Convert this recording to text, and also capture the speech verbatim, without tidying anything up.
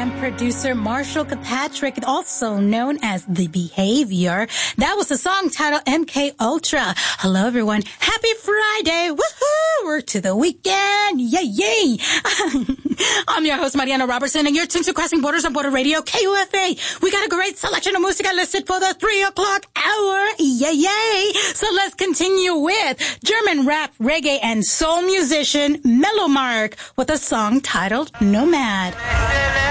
and producer Marshall Kirkpatrick, also known as The Behavior. That was the song titled M K Ultra. Hello, everyone. Happy Friday. Woohoo! We're to the weekend. Yay, yay. I'm your host, Mariana Robertson, and you're tuned to Crossing Borders on Border Radio, K U F A. We got a great selection of music listed for the three o'clock hour. Yay, yay. So let's continue with German rap, reggae, and soul musician Mellow Mark with a song titled Nomad.